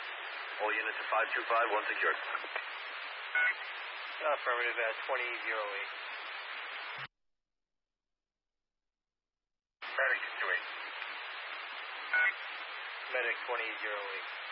All units to 525, one secured. Affirmative at 2008. Medic 28. Medic 2008.